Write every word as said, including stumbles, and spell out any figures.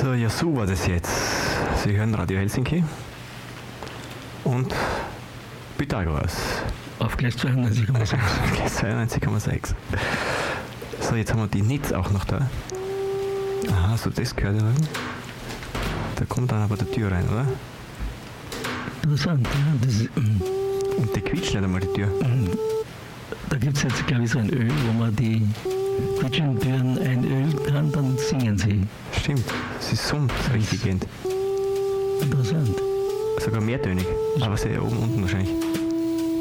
So, ja, so war das jetzt. Sie hören Radio Helsinki und Pythagoras. Auf gleich zweiundneunzig Komma sechs. Gleich zweiundneunzig Komma sechs. So, jetzt haben wir die Nitz auch noch da. Aha, hast du das gehört? Oder? Da kommt dann aber die Tür rein, oder? Interessant, ja. Das ist, ähm, Und die quietscht nicht einmal die Tür. ähm, da gibt es jetzt, glaube ich, so ein Öl, wo man die quietschenden Türen einölen kann, dann singen sie. Stimmt, sie summt richtig gehend. Interessant. Sogar mehrtönig, aber sehr oben unten wahrscheinlich.